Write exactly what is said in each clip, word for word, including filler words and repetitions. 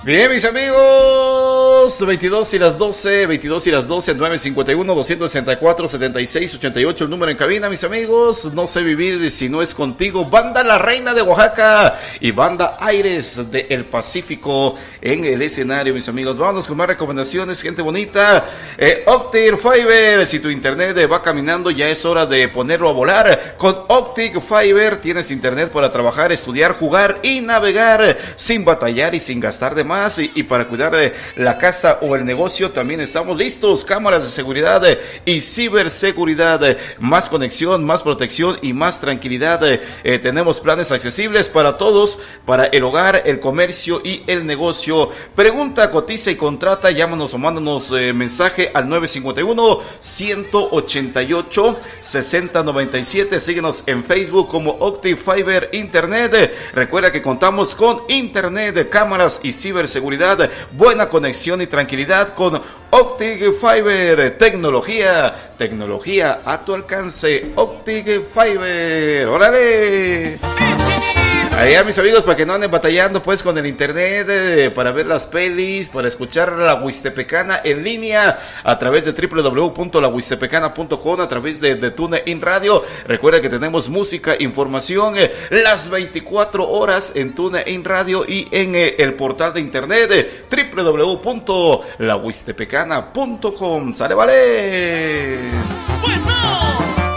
Bien, mis amigos, veintidós y las doce, veintidós y las doce, nueve cincuenta y uno, doscientos sesenta y cuatro, setenta y seis, ochenta y ocho, el número en cabina, mis amigos. No sé vivir si no es contigo. Banda La Reina de Oaxaca y Banda Aires de El Pacífico en el escenario, mis amigos. Vámonos con más recomendaciones, gente bonita. Eh, Optic Fiber, si tu internet va caminando, ya es hora de ponerlo a volar. Con Optic Fiber tienes internet para trabajar, estudiar, jugar y navegar sin batallar y sin gastar de más. Y, y para cuidar eh, la casa o el negocio también estamos listos. Cámaras de seguridad eh, y ciberseguridad, eh, más conexión, más protección y más tranquilidad. eh, eh, tenemos planes accesibles para todos, para el hogar, el comercio y el negocio. Pregunta, cotiza y contrata. Llámanos o mándanos eh, mensaje al nueve cinco uno, uno ocho ocho, seis cero nueve siete. Síguenos en Facebook como Optic Fiber Internet. Eh, recuerda que contamos con internet, cámaras y ciberseguridad. Seguridad, buena conexión y tranquilidad con Optic Fiber. Tecnología, tecnología a tu alcance. Optic Fiber. ¡Órale! Allá, mis amigos, para que no anden batallando pues con el internet, eh, para ver las pelis, para escuchar la Huistepecana en línea a través de doble u doble u doble u punto la huistepecana punto com, a través de, de TuneIn Radio. Recuerda que tenemos música, información eh, las veinticuatro horas en TuneIn Radio y en eh, el portal de internet eh, doble u doble u doble u punto la huistepecana punto com. ¡Sale, vale! Pues no.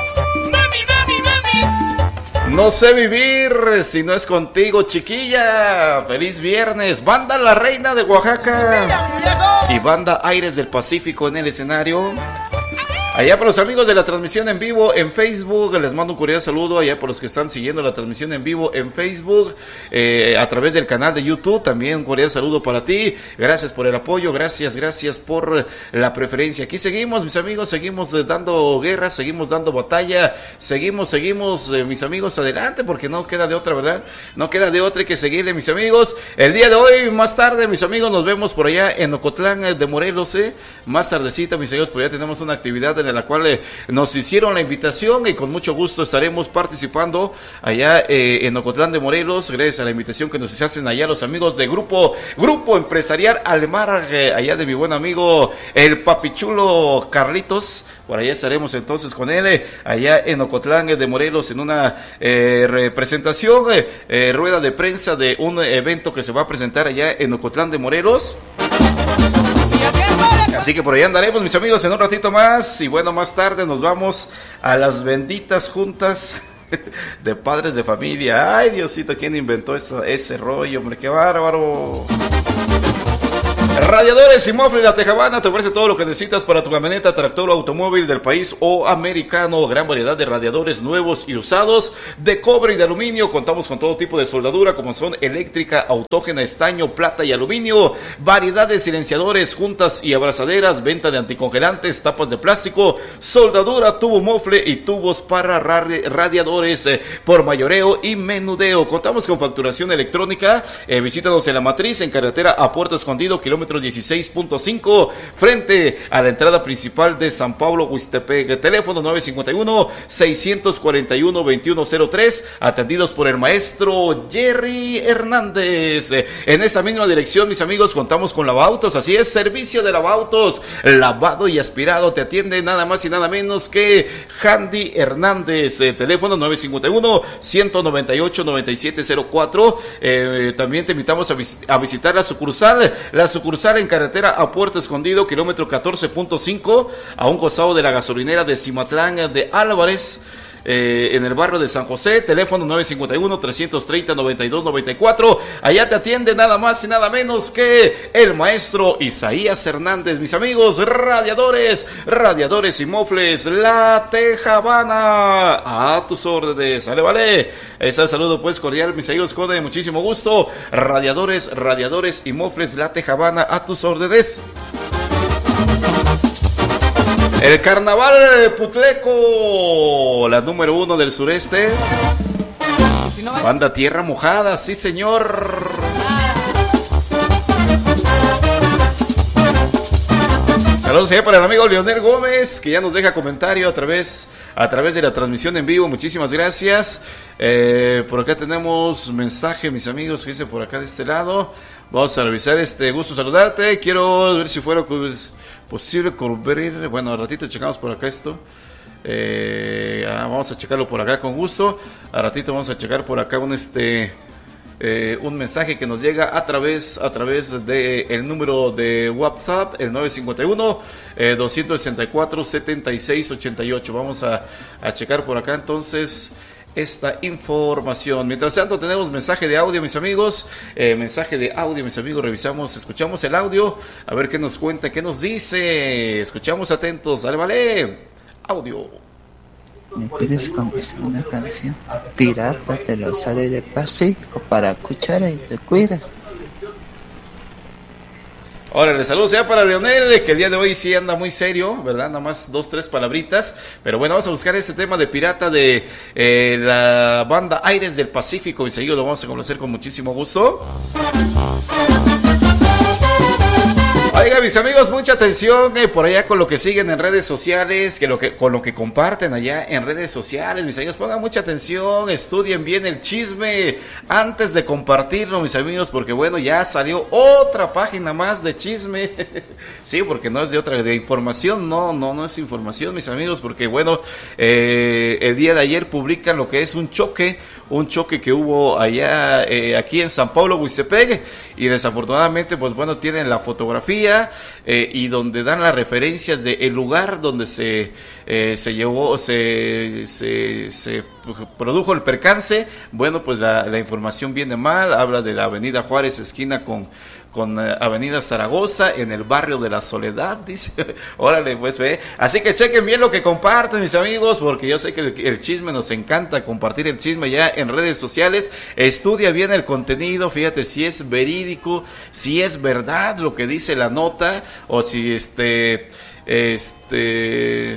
No sé vivir si no es contigo, chiquilla. Feliz viernes. Banda La Reina de Oaxaca y Banda Aires del Pacífico en el escenario. Allá por los amigos de la transmisión en vivo en Facebook, les mando un cordial saludo. Allá por los que están siguiendo la transmisión en vivo en Facebook, eh, a través del canal de YouTube, también un cordial saludo para ti. Gracias por el apoyo, gracias, gracias por la preferencia. Aquí seguimos, mis amigos, seguimos eh, dando guerra, seguimos dando batalla, seguimos, seguimos, eh, mis amigos, adelante, porque no queda de otra, ¿verdad? No queda de otra, hay que seguirle, mis amigos. El día de hoy, más tarde, mis amigos, nos vemos por allá en Ocotlán de Morelos, eh. Más tardecita, mis amigos, por allá tenemos una actividad en la cual eh, nos hicieron la invitación y con mucho gusto estaremos participando allá eh, en Ocotlán de Morelos, gracias a la invitación que nos hacen allá los amigos de Grupo Grupo Empresarial Almar, eh, allá de mi buen amigo el papichulo Carlitos. Por allá estaremos entonces con él, eh, allá en Ocotlán de Morelos, en una eh, representación, eh, eh, rueda de prensa de un evento que se va a presentar allá en Ocotlán de Morelos. Así que por ahí andaremos, mis amigos, en un ratito más. Y bueno, más tarde nos vamos a las benditas juntas de padres de familia. Ay, Diosito, ¿quién inventó eso, ese rollo, hombre? ¡Qué bárbaro! Radiadores y Mofle La Tejabana te ofrece todo lo que necesitas para tu camioneta, tractor o automóvil del país o americano. Gran variedad de radiadores nuevos y usados de cobre y de aluminio. Contamos con todo tipo de soldadura como son eléctrica, autógena, estaño, plata y aluminio. Variedad de silenciadores, juntas y abrazaderas. Venta de anticongelantes, tapas de plástico, soldadura, tubo mofle y tubos para radi- radiadores eh, por mayoreo y menudeo. Contamos con facturación electrónica. Eh, visítanos en La Matriz, en carretera a Puerto Escondido, kilómetro dieciséis punto cinco, frente a la entrada principal de San Pablo, Huistepec. Teléfono nueve cinco uno, seis cuatro uno, dos uno cero tres, atendidos por el maestro Jerry Hernández. En esa misma dirección, mis amigos, contamos con lavautos, así es, servicio de lavautos, lavado y aspirado. Te atiende nada más y nada menos que Handy Hernández. Eh, teléfono nueve cinco uno, uno nueve ocho, nueve siete cero cuatro. Eh, también te invitamos a, vis- a visitar la sucursal, la sucursal en carretera a Puerto Escondido, kilómetro catorce punto cinco, a un costado de la gasolinera de Cimatlán de Álvarez, eh, en el barrio de San José. Teléfono nueve cinco uno, tres tres cero, nueve dos nueve cuatro. Allá te atiende nada más y nada menos que el maestro Isaías Hernández. Mis amigos, radiadores, radiadores y mofles La Tejabana, a tus órdenes. Vale, vale. Ese saludo pues cordial, mis amigos, con muchísimo gusto. Radiadores, radiadores y mofles La Tejabana, a tus órdenes. El Carnaval Putleco, la número uno del sureste. Banda Tierra Mojada, sí señor. Saludos allá para el amigo Leonel Gómez, que ya nos deja comentario a través, a través de la transmisión en vivo. Muchísimas gracias. Eh, por acá tenemos mensaje, mis amigos, que dice por acá de este lado. Vamos a revisar este, gusto saludarte. Quiero ver si fuera posible cubrir. Bueno, al ratito checamos por acá esto. Eh, ah, vamos a checarlo por acá con gusto. Al ratito vamos a checar por acá un este eh, un mensaje que nos llega a través a través de el número de WhatsApp, el nueve cinco uno, dos seis cuatro, siete seis ocho ocho. Vamos a, a checar por acá entonces esta información. Mientras tanto tenemos mensaje de audio, mis amigos, eh, mensaje de audio, mis amigos, revisamos, escuchamos el audio, a ver qué nos cuenta, qué nos dice, escuchamos atentos, dale, vale, audio. ¿Me pides comenzar una canción? Pirata te lo sale de Pacífico para cuchara y te cuidas. Órale, saludos ya para Leonel, que el día de hoy sí anda muy serio, ¿verdad? Nada más dos, tres palabritas. Pero bueno, vamos a buscar ese tema de pirata de eh, la banda Aires del Pacífico. Y seguido lo vamos a conocer con muchísimo gusto. Oiga, mis amigos, mucha atención eh, por allá con lo que siguen en redes sociales, que lo que con lo que comparten allá en redes sociales, mis amigos, pongan mucha atención, estudien bien el chisme antes de compartirlo, mis amigos, porque bueno, ya salió otra página más de chisme, sí, porque no es de otra, de información, no, no, no es información, mis amigos, porque bueno, eh, el día de ayer publican lo que es un choque, un choque que hubo allá, eh, aquí en San Pablo, Huixtepec, y desafortunadamente, pues bueno, tienen la fotografía eh, y donde dan las referencias del lugar donde se eh, se llevó, se, se, se produjo el percance. Bueno, pues la, la información viene mal, habla de la avenida Juárez, esquina con con eh, avenida Zaragoza, en el barrio de la Soledad, dice, órale, pues ve, así que chequen bien lo que comparten, mis amigos, porque yo sé que el, el chisme nos encanta, compartir el chisme ya en redes sociales, estudia bien el contenido, fíjate si es verídico, si es verdad lo que dice la nota, o si este, este,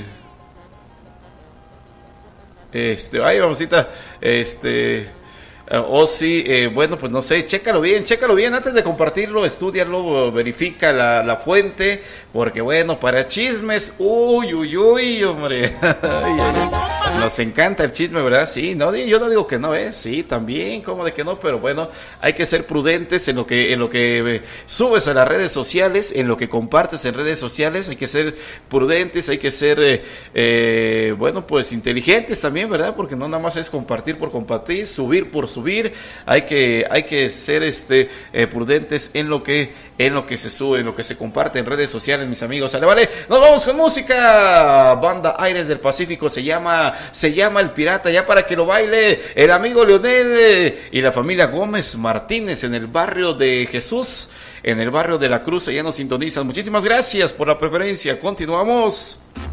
este, ay, mamacita, este... Uh, o si, eh, bueno, pues no sé, chécalo bien, chécalo bien antes de compartirlo, estúdialo, verifica la, la fuente, porque bueno, para chismes, uy, uy, uy, hombre, ay, ay, ay. Nos encanta el chisme, ¿verdad? Sí, no, yo no digo que no, ¿eh? Sí, también, como de que no, pero bueno, hay que ser prudentes en lo que, en lo que eh, subes a las redes sociales, en lo que compartes en redes sociales, hay que ser prudentes, hay que ser, eh, eh, bueno, pues inteligentes también, ¿verdad? Porque no nada más es compartir por compartir, subir por subir. subir, hay que hay que ser este eh, prudentes en lo que en lo que se sube, en lo que se comparte en redes sociales, mis amigos. Sale, vale. Nos vamos con música. Banda Aires del Pacífico se llama se llama El Pirata, ya para que lo baile el amigo Leonel eh, y la familia Gómez Martínez en el barrio de Jesús, en el barrio de la Cruz, allá nos sintonizan. Muchísimas gracias por la preferencia. Continuamos.